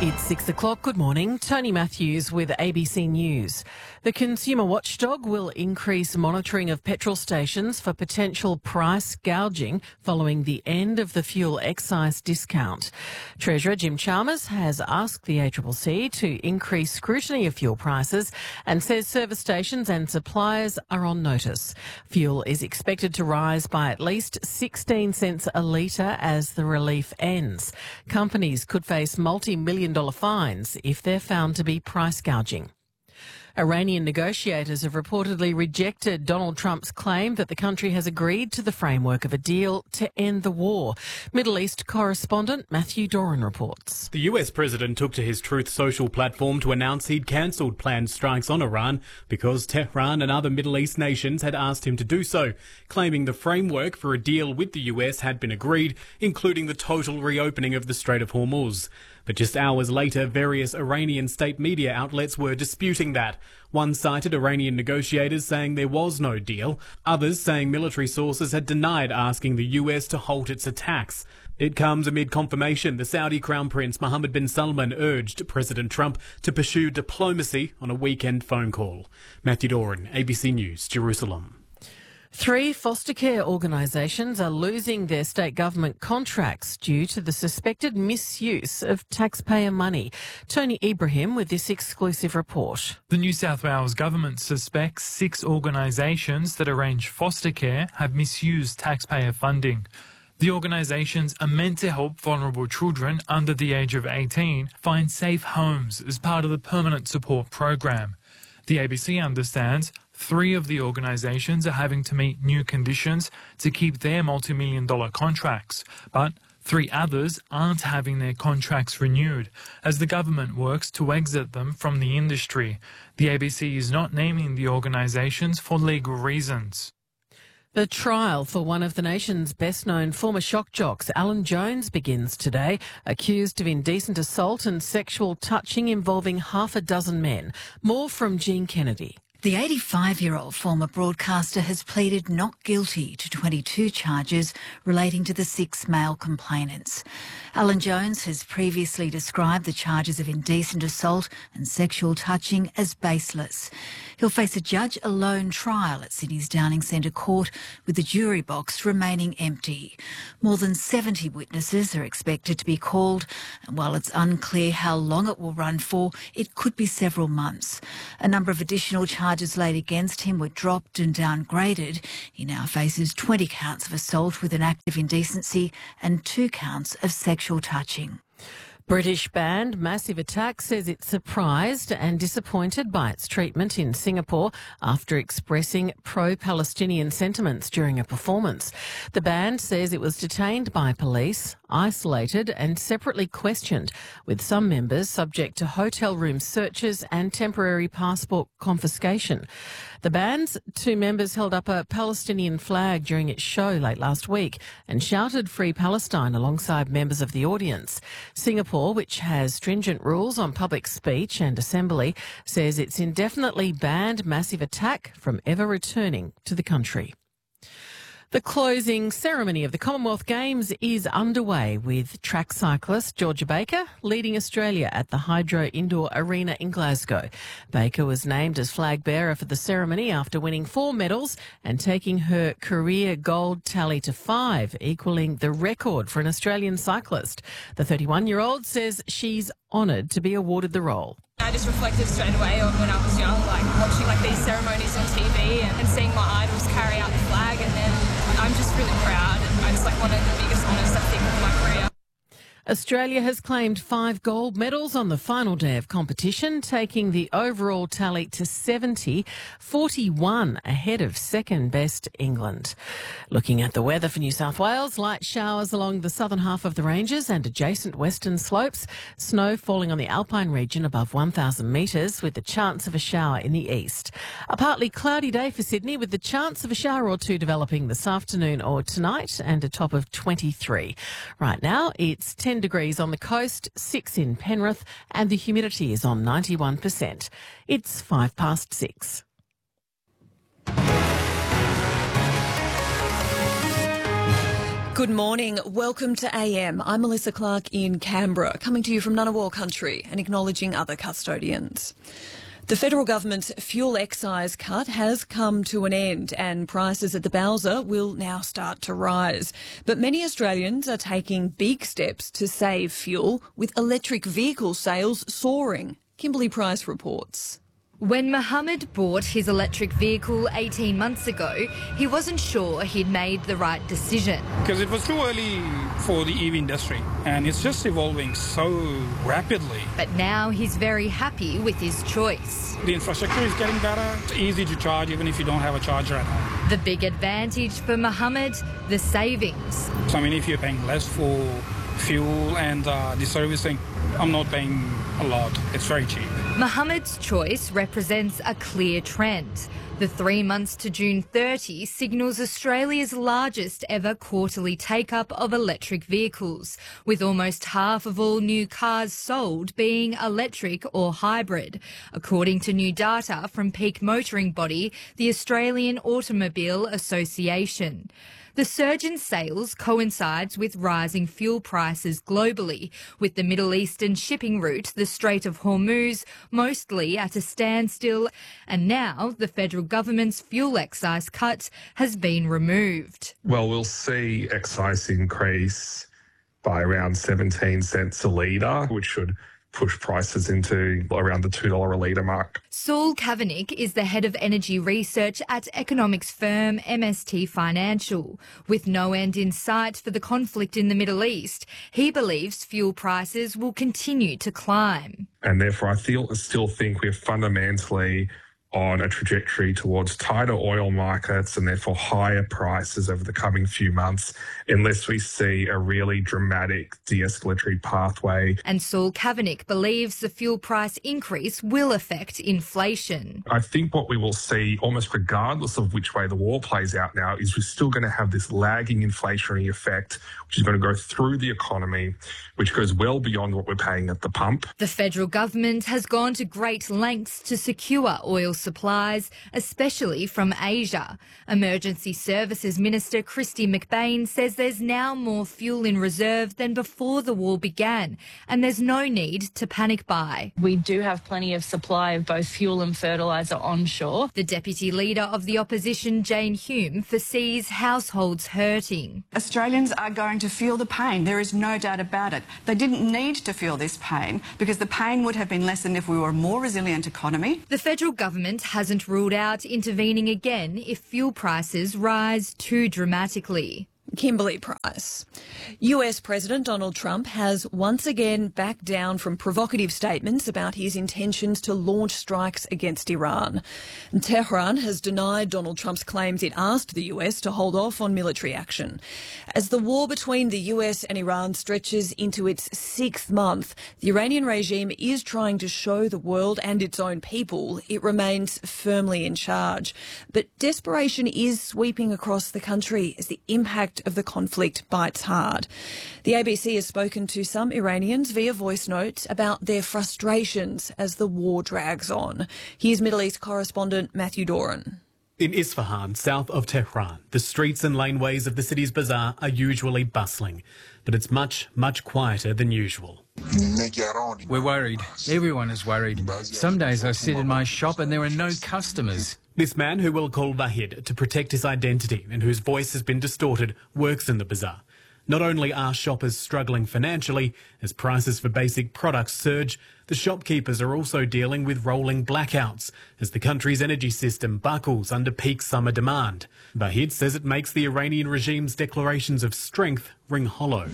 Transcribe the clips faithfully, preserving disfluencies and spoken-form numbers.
It's six o'clock. Good morning. Tony Matthews with A B C News. The consumer watchdog will increase monitoring of petrol stations for potential price gouging following the end of the fuel excise discount. Treasurer Jim Chalmers has asked the A C C C to increase scrutiny of fuel prices and says service stations and suppliers are on notice. Fuel is expected to rise by at least sixteen cents a litre as the relief ends. Companies could face multi-million dollar fines if they're found to be price gouging. Iranian negotiators have reportedly rejected Donald Trump's claim that the country has agreed to the framework of a deal to end the war. Middle East correspondent Matthew Doran reports. The U S president took to his Truth Social platform to announce he'd cancelled planned strikes on Iran because Tehran and other Middle East nations had asked him to do so, claiming the framework for a deal with the U S had been agreed, including the total reopening of the Strait of Hormuz. But just hours later, various Iranian state media outlets were disputing that. One cited Iranian negotiators saying there was no deal, others saying military sources had denied asking the U S to halt its attacks. It comes amid confirmation the Saudi Crown Prince Mohammed bin Salman urged President Trump to pursue diplomacy on a weekend phone call. Matthew Doran, A B C News, Jerusalem. Three foster care organisations are losing their state government contracts due to the suspected misuse of taxpayer money. Tony Ibrahim with this exclusive report. The New South Wales government suspects six organisations that arrange foster care have misused taxpayer funding. The organisations are meant to help vulnerable children under the age of eighteen find safe homes as part of the permanent support program. The A B C understands three of the organisations are having to meet new conditions to keep their multi-million dollar contracts, but three others aren't having their contracts renewed as the government works to exit them from the industry. The A B C is not naming the organisations for legal reasons. The trial for one of the nation's best-known former shock jocks, Alan Jones, begins today, accused of indecent assault and sexual touching involving half a dozen men. More from Jean Kennedy. The eighty-five-year-old former broadcaster has pleaded not guilty to twenty-two charges relating to the six male complainants. Alan Jones has previously described the charges of indecent assault and sexual touching as baseless. He'll face a judge-alone trial at Sydney's Downing Centre Court, with the jury box remaining empty. More than seventy witnesses are expected to be called, and while it's unclear how long it will run for, it could be several months. A number of additional charges Charges laid against him were dropped and downgraded. He now faces twenty counts of assault with an act of indecency and two counts of sexual touching. British band Massive Attack says it's surprised and disappointed by its treatment in Singapore after expressing pro-Palestinian sentiments during a performance. The band says it was detained by police, isolated and separately questioned, with some members subject to hotel room searches and temporary passport confiscation. The band's two members held up a Palestinian flag during its show late last week and shouted Free Palestine alongside members of the audience. Singapore, which has stringent rules on public speech and assembly, says it's indefinitely banned Massive Attack from ever returning to the country. The closing ceremony of the Commonwealth Games is underway, with track cyclist Georgia Baker leading Australia at the Hydro Indoor Arena in Glasgow. Baker was named as flag bearer for the ceremony after winning four medals and taking her career gold tally to five, equalling the record for an Australian cyclist. The thirty-one-year-old says she's honoured to be awarded the role. I just reflected straight away on when I was young, like watching like these ceremonies on T V and, and seeing my idols carry out the flag, and then I'm just really proud. It's like one of the biggest honours I think of my career. Australia has claimed five gold medals on the final day of competition, taking the overall tally to seventy, forty-one ahead of second best England. Looking at the weather for New South Wales, light showers along the southern half of the ranges and adjacent western slopes, snow falling on the alpine region above one thousand metres with the chance of a shower in the east. A partly cloudy day for Sydney with the chance of a shower or two developing this afternoon or tonight and a top of twenty-three. Right now it's ten degrees on the coast, six in Penrith, and the humidity is on ninety-one percent. It's five past six. Good morning. Welcome to A M. I'm Melissa Clark in Canberra, coming to you from Ngunnawal country and acknowledging other custodians. The federal government's fuel excise cut has come to an end and prices at the Bowser will now start to rise. But many Australians are taking big steps to save fuel, with electric vehicle sales soaring. Kimberly Price reports. When Mohammed bought his electric vehicle eighteen months ago, he wasn't sure he'd made the right decision. Because it was too early for the E V industry and it's just evolving so rapidly. But now he's very happy with his choice. The infrastructure is getting better. It's easy to charge even if you don't have a charger at home. The big advantage for Mohammed, the savings. So I mean, if you're paying less for fuel and uh, the servicing, I'm not paying a lot. It's very cheap. Mohammed's choice represents a clear trend. The three months to June thirtieth signals Australia's largest ever quarterly take-up of electric vehicles, with almost half of all new cars sold being electric or hybrid, according to new data from peak motoring body, the Australian Automobile Association. The surge in sales coincides with rising fuel prices globally, with the Middle Eastern shipping route, the Strait of Hormuz, mostly at a standstill. And now the federal government's fuel excise cut has been removed. Well, we'll see excise increase by around seventeen cents a litre, which should push prices into around the two dollars a litre mark. Saul Kavanagh is the head of energy research at economics firm M S T Financial. With no end in sight for the conflict in the Middle East, he believes fuel prices will continue to climb. And therefore, I feel, still think we're fundamentally on a trajectory towards tighter oil markets and therefore higher prices over the coming few months, unless we see a really dramatic de-escalatory pathway. And Saul Kavanagh believes the fuel price increase will affect inflation. I think what we will see, almost regardless of which way the war plays out now, is we're still going to have this lagging inflationary effect, which is going to go through the economy, which goes well beyond what we're paying at the pump. The federal government has gone to great lengths to secure oil supplies, especially from Asia. Emergency Services Minister Kristy McBain says there's now more fuel in reserve than before the war began, and there's no need to panic buy. We do have plenty of supply of both fuel and fertiliser onshore. The Deputy Leader of the Opposition, Jane Hume, foresees households hurting. Australians are going to feel the pain. There is no doubt about it. They didn't need to feel this pain because the pain would have been lessened if we were a more resilient economy. The federal government hasn't ruled out intervening again if fuel prices rise too dramatically. Kimberly Price. U S President Donald Trump has once again backed down from provocative statements about his intentions to launch strikes against Iran. And Tehran has denied Donald Trump's claims it asked the U S to hold off on military action. As the war between the U S and Iran stretches into its sixth month, the Iranian regime is trying to show the world and its own people it remains firmly in charge. But desperation is sweeping across the country as the impact of the conflict bites hard. The A B C has spoken to some Iranians via voice notes about their frustrations as the war drags on. Here's Middle East correspondent Matthew Doran. In Isfahan, south of Tehran, the streets and laneways of the city's bazaar are usually bustling, but it's much, much quieter than usual. We're worried. Everyone is worried. Some days I sit in my shop and there are no customers. This man, who we'll call Vahid to protect his identity and whose voice has been distorted, works in the bazaar. Not only are shoppers struggling financially, as prices for basic products surge, the shopkeepers are also dealing with rolling blackouts as the country's energy system buckles under peak summer demand. Vahid says it makes the Iranian regime's declarations of strength ring hollow.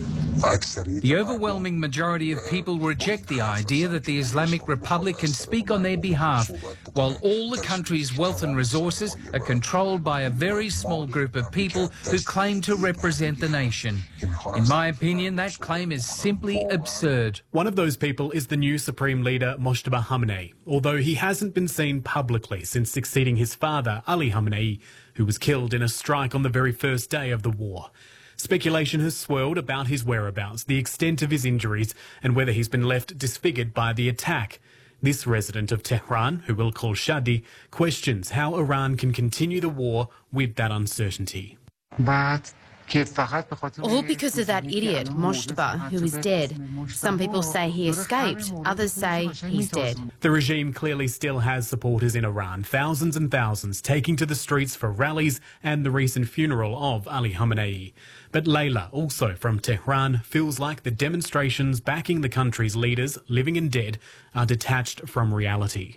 The overwhelming majority of people reject the idea that the Islamic Republic can speak on their behalf, while all the country's wealth and resources are controlled by a very small group of people who claim to represent the nation. In my opinion, that claim is simply absurd. One of those people is the new Supreme Leader Mojtaba Khamenei, although he hasn't been seen publicly since succeeding his father, Ali Khamenei, who was killed in a strike on the very first day of the war. Speculation has swirled about his whereabouts, the extent of his injuries, and whether he's been left disfigured by the attack. This resident of Tehran, who we'll call Shadi, questions how Iran can continue the war with that uncertainty. All because of that idiot, Moshtaba, who is dead. Some people say he escaped, others say he's dead. The regime clearly still has supporters in Iran, thousands and thousands taking to the streets for rallies and the recent funeral of Ali Khamenei. But Layla, also from Tehran, feels like the demonstrations backing the country's leaders, living and dead, are detached from reality.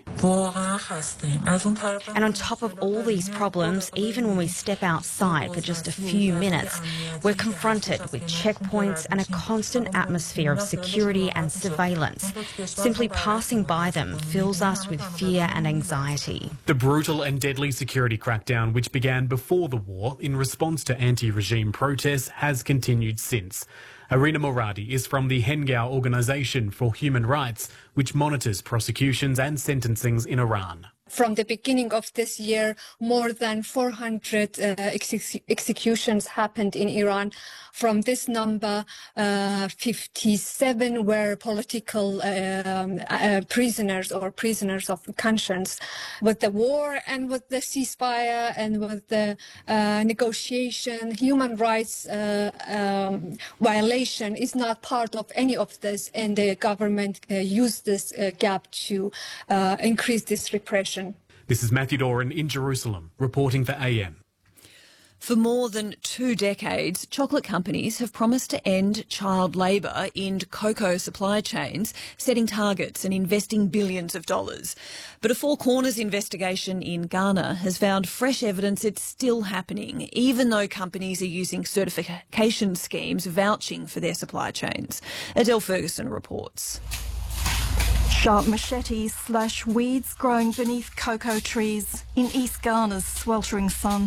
And on top of all these problems, even when we step outside for just a few minutes, we're confronted with checkpoints and a constant atmosphere of security and surveillance. Simply passing by them fills us with fear and anxiety. The brutal and deadly security crackdown, which began before the war in response to anti-regime protests, has continued since. Arina Moradi is from the Hengao Organisation for Human Rights, which monitors prosecutions and sentencings in Iran. From the beginning of this year, more than four hundred uh, ex executions happened in Iran. From this number, uh, fifty-seven were political um, uh, prisoners or prisoners of conscience. With the war and with the ceasefire and with the uh, negotiation, human rights uh, um, violation is not part of any of this, and the government uh, used this uh, gap to uh, increase this repression. This is Matthew Doran in Jerusalem, reporting for A M. For more than two decades, chocolate companies have promised to end child labour in cocoa supply chains, setting targets and investing billions of dollars. But a Four Corners investigation in Ghana has found fresh evidence it's still happening, even though companies are using certification schemes vouching for their supply chains. Adele Ferguson reports. Sharp machetes slash weeds growing beneath cocoa trees in East Ghana's sweltering sun.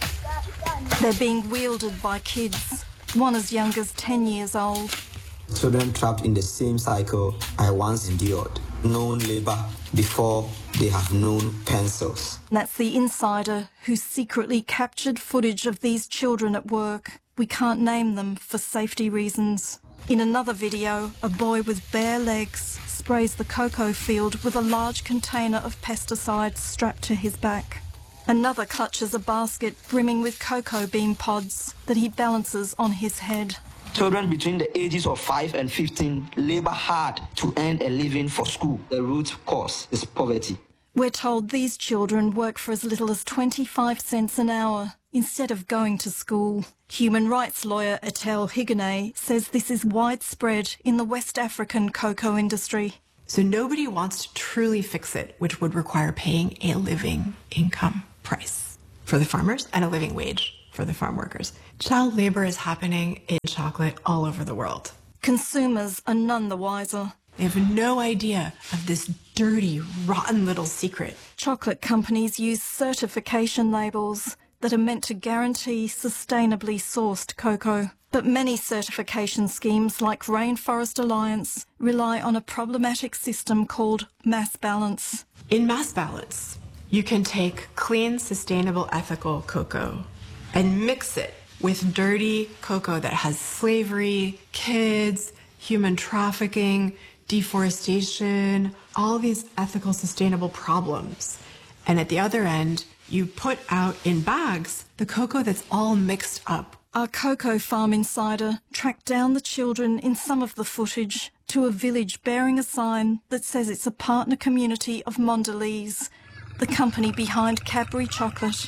They're being wielded by kids, one as young as ten years old. Children trapped in the same cycle I once endured, known labour before they have known pencils. That's the insider who secretly captured footage of these children at work. We can't name them for safety reasons. In another video, a boy with bare legs sprays the cocoa field with a large container of pesticides strapped to his back. Another clutches a basket brimming with cocoa bean pods that he balances on his head. Children between the ages of five and fifteen labour hard to earn a living for school. The root cause is poverty. We're told these children work for as little as twenty-five cents an hour instead of going to school. Human rights lawyer Etel Higanay says this is widespread in the West African cocoa industry. So nobody wants to truly fix it, which would require paying a living income price for the farmers and a living wage for the farm workers. Child labour is happening in chocolate all over the world. Consumers are none the wiser. They have no idea of this dirty, rotten little secret. Chocolate companies use certification labels that are meant to guarantee sustainably sourced cocoa. But many certification schemes like Rainforest Alliance rely on a problematic system called mass balance. In mass balance, you can take clean, sustainable, ethical cocoa and mix it with dirty cocoa that has slavery, kids, human trafficking, deforestation, all these ethical, sustainable problems. And at the other end, you put out in bags the cocoa that's all mixed up. Our cocoa farm insider tracked down the children in some of the footage to a village bearing a sign that says it's a partner community of Mondelez, the company behind Cadbury Chocolate.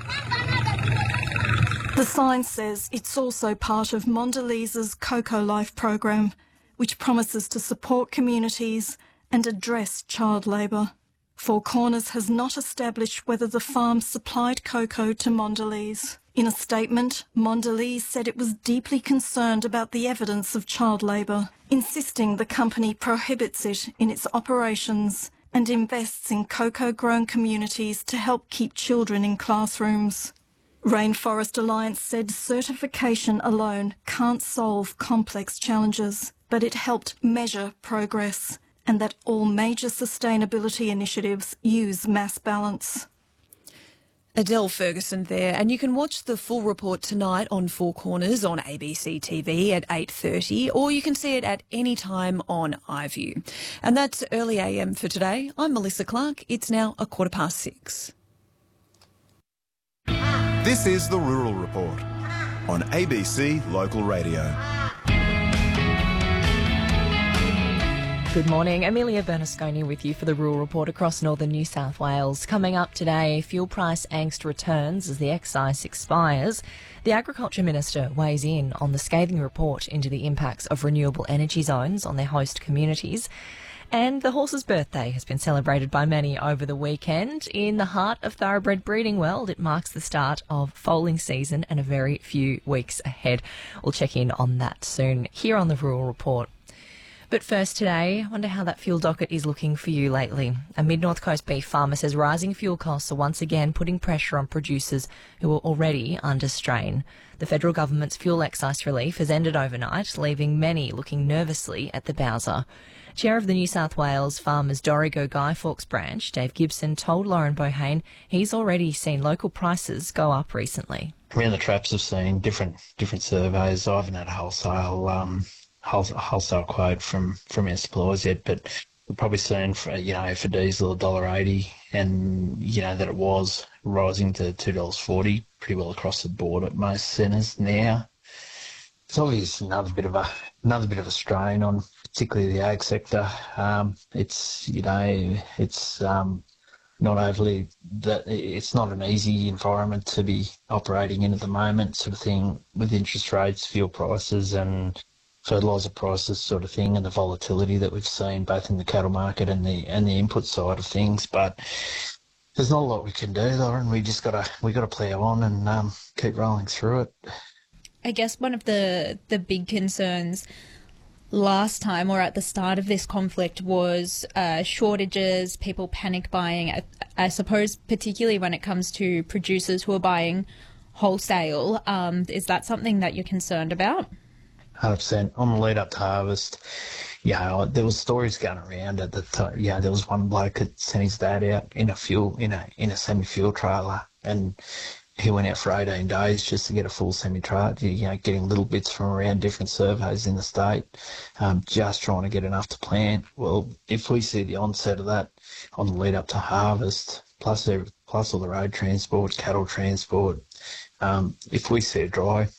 The sign says it's also part of Mondelez's Cocoa Life program, which promises to support communities and address child labour. Four Corners has not established whether the farm supplied cocoa to Mondelez. In a statement, Mondelez said it was deeply concerned about the evidence of child labour, insisting the company prohibits it in its operations and invests in cocoa-grown communities to help keep children in classrooms. Rainforest Alliance said certification alone can't solve complex challenges, but it helped measure progress, and that all major sustainability initiatives use mass balance. Adele Ferguson there, and you can watch the full report tonight on Four Corners on A B C T V at eight thirty, or you can see it at any time on iView. And that's Early A M for today. I'm Melissa Clark. It's now a quarter past six. This is the Rural Report. on A B C Local Radio. Good morning, Amelia Bernasconi with you for the Rural Report across northern New South Wales. Coming up today, fuel price angst returns as the excise expires. The Agriculture Minister weighs in on the scathing report into the impacts of renewable energy zones on their host communities. And the horse's birthday has been celebrated by many over the weekend. In the heart of thoroughbred breeding world, it marks the start of foaling season and a very few weeks ahead. We'll check in on that soon here on the Rural Report. But first today, I wonder how that fuel docket is looking for you lately. A Mid-North Coast beef farmer says rising fuel costs are once again putting pressure on producers who are already under strain. The federal government's fuel excise relief has ended overnight, leaving many looking nervously at the Bowser. Chair of the New South Wales Farmers Dorrigo Guy Fawkes branch, Dave Gibson, told Lauren Bohane he's already seen local prices go up recently. Around the traps have seen different different surveys. I haven't had a wholesale um, wholesale quote from, from our suppliers yet, but we've probably seen, for, you know, for diesel one dollar eighty, and, you know, that it was rising to two dollars forty pretty well across the board at most centres now. It's obviously another bit of a another bit of a strain on particularly the ag sector. Um, it's, you know, it's um, not overly that it's not an easy environment to be operating in at the moment, sort of thing, with interest rates, fuel prices, and fertiliser prices, sort of thing, and the volatility that we've seen both in the cattle market and the and the input side of things. But there's not a lot we can do, Lauren. We just gotta we gotta plough on and um, keep rolling through it. I guess one of the the big concerns last time or at the start of this conflict was uh, shortages, people panic buying. I, I suppose particularly when it comes to producers who are buying wholesale. Um, is that something that you're concerned about? one hundred percent. On the lead up to harvest, yeah, there was stories going around at the time. Yeah, there was one bloke that sent his dad out in a fuel in a in a semi fuel trailer, and he went out for eighteen days just to get a full semi trailer. You know, getting little bits from around different surveys in the state, um, just trying to get enough to plant. Well, if we see the onset of that on the lead up to harvest, plus plus all the road transport, cattle transport, um, if we see a dry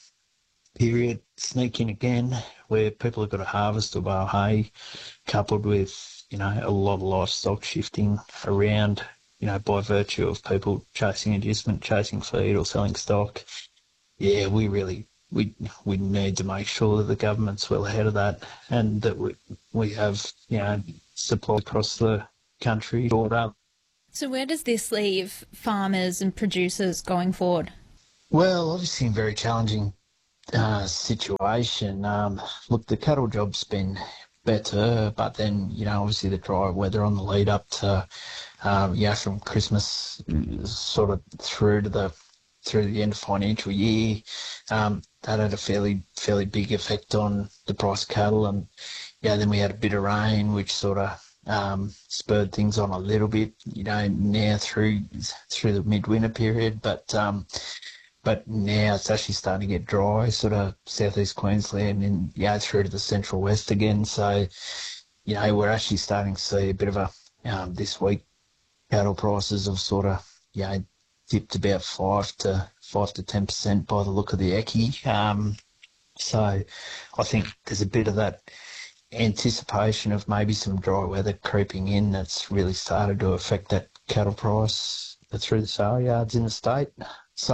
period sneak in again where people have got to harvest or bale hay, coupled with, you know, a lot of livestock shifting around, you know, by virtue of people chasing inducement, chasing feed or selling stock. Yeah, we really, we we need to make sure that the government's well ahead of that, and that we, we have, you know, supply across the country stored up. So where does this leave farmers and producers going forward? Well, obviously a very challenging uh, situation. Um, look, the cattle job's been better, but then, you know, obviously the dry weather on the lead up to, um, yeah, from Christmas sort of through to the through the end of financial year, um, that had a fairly fairly big effect on the price of cattle, and yeah, then we had a bit of rain, which sort of um, spurred things on a little bit, you know, now through through the midwinter period, but um, but now it's actually starting to get dry, sort of southeast Queensland and yeah, through to the central west again. So, you know, we're actually starting to see a bit of a um, this week cattle prices have sort of, you know, dipped about five to five to ten percent by the look of the Eckie. Um, so I think there's a bit of that anticipation of maybe some dry weather creeping in that's really started to affect that cattle price through the sale yards in the state. So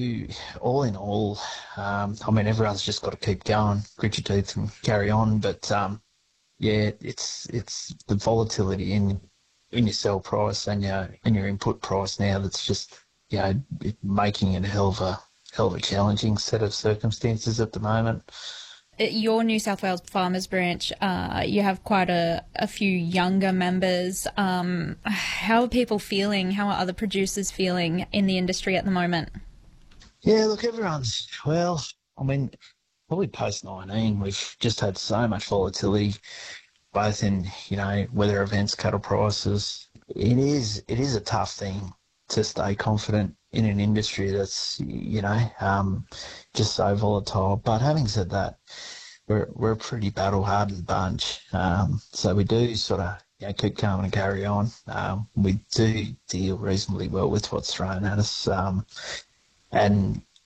all in all, um, I mean, everyone's just got to keep going, grit your teeth and carry on. But um, yeah, it's it's the volatility in in your sell price and your and your input price now that's just, you know, making it a hell of a hell of a challenging set of circumstances at the moment. At your New South Wales Farmers branch, uh, you have quite a, a few younger members. Um, how are people feeling? How are other producers feeling in the industry at the moment? Yeah, look, everyone's, well, I mean, probably post nineteen, we've just had so much volatility, both in, you know, weather events, cattle prices. It is, it is a tough thing to stay confident in an industry that's, you know, um, just so volatile. But having said that, we're we're a pretty battle-hardened bunch. Um, so we do sort of, you know, keep calm and carry on. Um, we do deal reasonably well with what's thrown at us. Um, and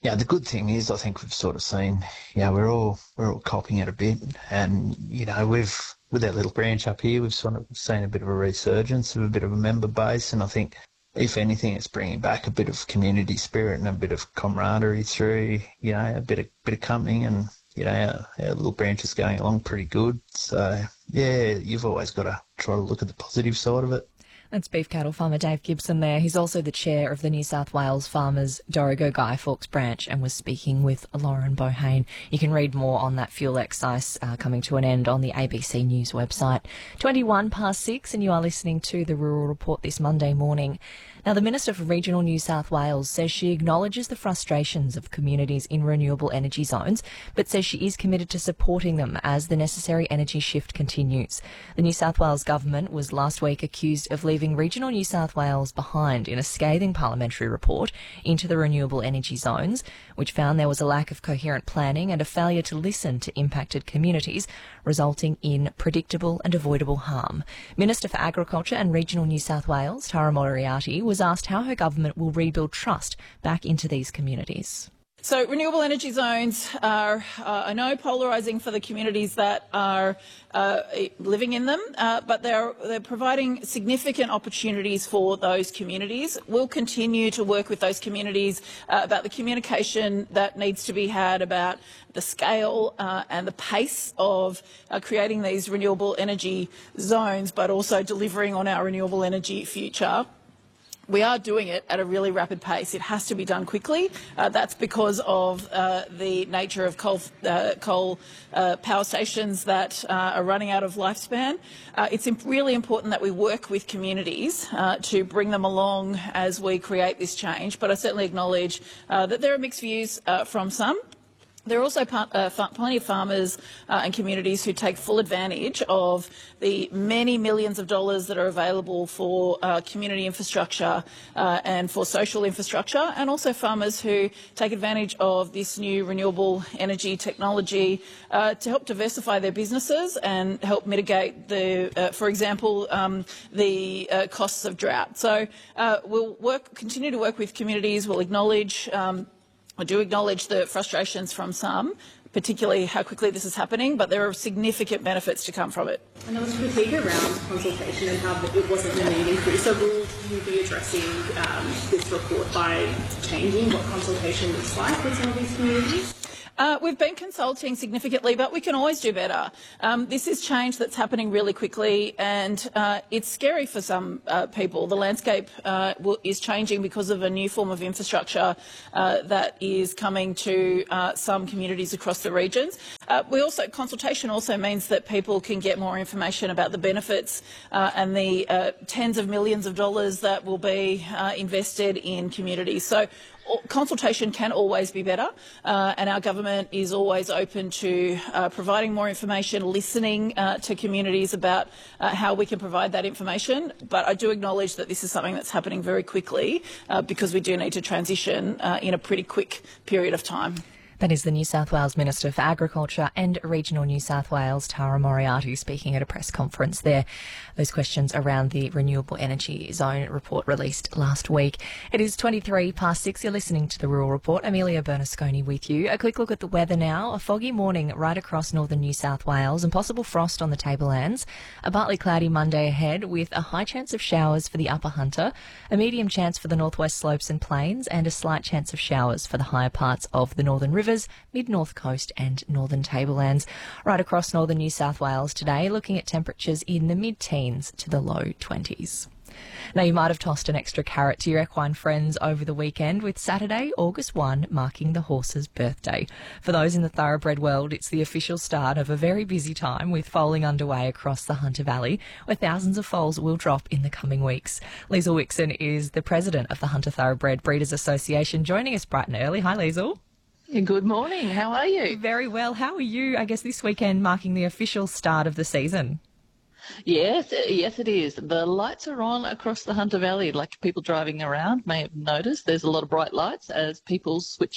yeah, the good thing is I think we've sort of seen, yeah, we're all we're all copying it a bit, and you know we've with our little branch up here, we've sort of seen a bit of a resurgence of a bit of a member base, and I think if anything, it's bringing back a bit of community spirit and a bit of camaraderie through, you know, a bit of bit of company, and you know our, our little branch is going along pretty good. So yeah, you've always got to try to look at the positive side of it. That's beef cattle farmer Dave Gibson there. He's also the chair of the New South Wales Farmers Dorrigo Guy Fawkes branch and was speaking with Lauren Bohane. You can read more on that fuel excise uh, coming to an end on the A B C News website. twenty-one past six, and you are listening to the Rural Report this Monday morning. Now, the Minister for Regional New South Wales says she acknowledges the frustrations of communities in renewable energy zones, but says she is committed to supporting them as the necessary energy shift continues. The New South Wales government was last week accused of leaving regional New South Wales behind in a scathing parliamentary report into the renewable energy zones, which found there was a lack of coherent planning and a failure to listen to impacted communities, resulting in predictable and avoidable harm. Minister for Agriculture and Regional New South Wales, Tara Moriarty, was asked how her government will rebuild trust back into these communities. So renewable energy zones are, uh, I know, polarising for the communities that are uh, living in them, uh, but they're, they're providing significant opportunities for those communities. We'll continue to work with those communities uh, about the communication that needs to be had about the scale uh, and the pace of uh, creating these renewable energy zones, but also delivering on our renewable energy future. We are doing it at a really rapid pace. It has to be done quickly. Uh, that's because of uh, the nature of coal, uh, coal uh, power stations that uh, are running out of lifespan. Uh, it's imp- really important that we work with communities uh, to bring them along as we create this change. But I certainly acknowledge uh, that there are mixed views uh, from some. There are also par- uh, far- plenty of farmers uh, and communities who take full advantage of the many millions of dollars that are available for uh, community infrastructure uh, and for social infrastructure, and also farmers who take advantage of this new renewable energy technology uh, to help diversify their businesses and help mitigate the, uh, for example, um, the uh, costs of drought. So uh, we'll work, continue to work with communities. We'll acknowledge um, I do acknowledge the frustrations from some, particularly how quickly this is happening, but there are significant benefits to come from it. And there was critique around consultation and how it wasn't meaningful. So will you be addressing um, this report by changing what consultation looks like with some of these communities? Uh, we've been consulting significantly, but we can always do better. Um, this is change that's happening really quickly, and uh, it's scary for some uh, people. The landscape uh, will, is changing because of a new form of infrastructure uh, that is coming to uh, some communities across the regions. Uh, we also consultation also means that people can get more information about the benefits uh, and the uh, tens of millions of dollars that will be uh, invested in communities. So consultation can always be better, uh, and our government is always open to uh, providing more information, listening uh, to communities about uh, how we can provide that information. But I do acknowledge that this is something that's happening very quickly uh, because we do need to transition uh, in a pretty quick period of time. That is the New South Wales Minister for Agriculture and Regional New South Wales, Tara Moriarty, speaking at a press conference there. Those questions around the Renewable Energy Zone report released last week. It is twenty-three past six. You're listening to the Rural Report. Amelia Bernasconi with you. A quick look at the weather now. A foggy morning right across northern New South Wales and possible frost on the tablelands. A partly cloudy Monday ahead with a high chance of showers for the Upper Hunter, a medium chance for the northwest slopes and plains, and a slight chance of showers for the higher parts of the northern rivers, mid-north coast and northern tablelands. Right across northern New South Wales today, looking at temperatures in the mid-teens to the low twenties. Now, you might have tossed an extra carrot to your equine friends over the weekend, with Saturday, August first, marking the horse's birthday. For those in the thoroughbred world, it's the official start of a very busy time, with foaling underway across the Hunter Valley, where thousands of foals will drop in the coming weeks. Liesl Wixon is the president of the Hunter Thoroughbred Breeders Association, joining us bright and early. Hi, Liesl. Good morning. How are you? Very well. How are you, I guess, this weekend marking the official start of the season? Yes, yes it is. The lights are on across the Hunter Valley. Like people driving around may have noticed, there's a lot of bright lights as people switch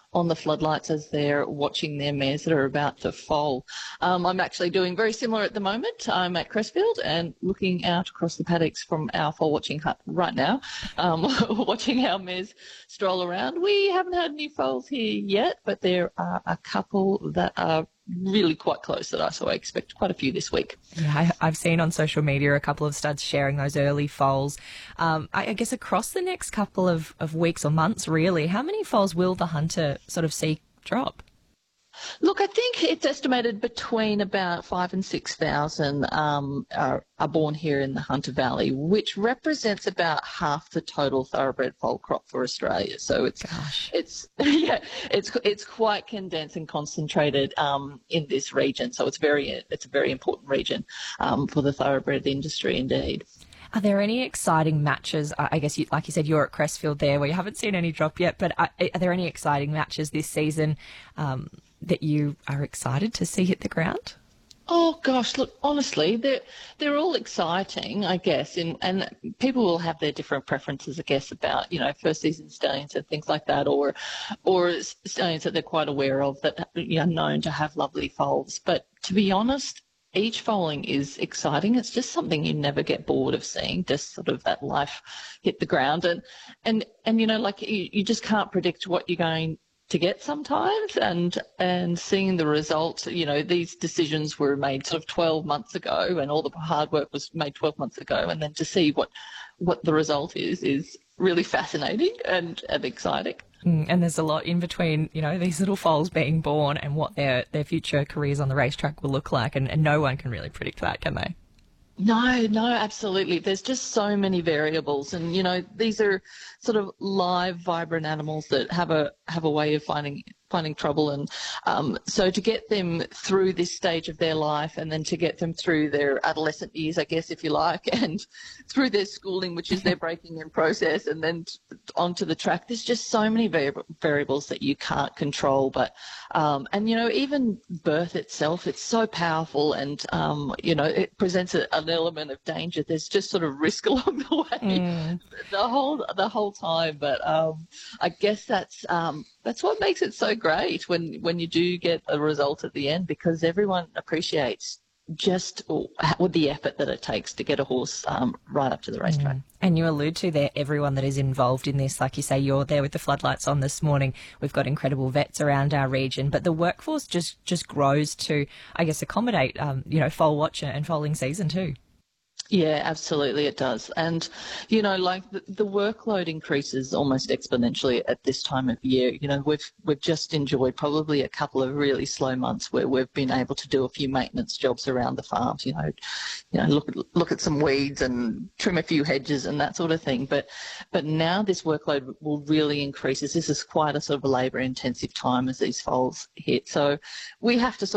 on the floodlights as they're watching their mares that are about to foal. Um, I'm actually doing very similar at the moment. I'm at Crestfield and looking out across the paddocks from our foal watching hut right now, um, watching our mares stroll around. We haven't had any foals here yet, but there are a couple that are really quite close that I so I expect quite a few this week. Yeah, I, I've seen on social media a couple of studs sharing those early foals. Um, I, I guess across the next couple of, of weeks or months, really, how many foals will the hunter sort of see drop? Look, I think it's estimated between about five and six thousand um, are, are born here in the Hunter Valley, which represents about half the total thoroughbred foal crop for Australia. So it's Gosh. it's yeah, it's it's quite condensed and concentrated um, in this region. So it's very it's a very important region um, for the thoroughbred industry, indeed. Are there any exciting matches? I guess, you, like you said, you're at Crestfield there, where you haven't seen any drop yet. But are, are there any exciting matches this season um, that you are excited to see hit the ground? Oh gosh, look, honestly, they're they're all exciting, I guess, and and people will have their different preferences, I guess, about, you know, first season stallions and things like that, or or stallions that they're quite aware of that are known to have lovely foals. But to be honest, each foaling is exciting. It's just something you never get bored of seeing, just sort of that life hit the ground. And, and, and you know, like you, you just can't predict what you're going to get sometimes. And, and seeing the results, you know, these decisions were made sort of twelve months ago and all the hard work was made twelve months ago. And then to see what, what the result is, is really fascinating and, and exciting. Mm, and there's a lot in between, you know, these little foals being born and what their, their future careers on the racetrack will look like. And, and no one can really predict that, can they? No, no, absolutely. There's just so many variables. And, you know, these are sort of live, vibrant animals that have a have a way of finding finding trouble. And um, so to get them through this stage of their life and then to get them through their adolescent years, I guess, if you like, and through their schooling, which is their breaking in process, and then onto the track, there's just so many vari- variables that you can't control. But, um, and, you know, even birth itself, it's so powerful and, um, you know, it presents a, an element of danger. There's just sort of risk along the way mm. the whole the whole time. But um, I guess that's um, that's what makes it so great when when you do get a result at the end, because everyone appreciates just with the effort that it takes to get a horse um, right up to the racetrack. Mm. And you allude to there everyone that is involved in this. Like you say, you're there with the floodlights on this morning. We've got incredible vets around our region, but the workforce just just grows to, I guess, accommodate um, you know, foal watch and foaling season too. Yeah, absolutely it does. And, you know, like the, the workload increases almost exponentially at this time of year. You know, we've we've just enjoyed probably a couple of really slow months where we've been able to do a few maintenance jobs around the farms, you know, you know, look at look at some weeds and trim a few hedges and that sort of thing. But but now this workload will really increase. This is quite a sort of a labour intensive time as these foals hit. So we have to sort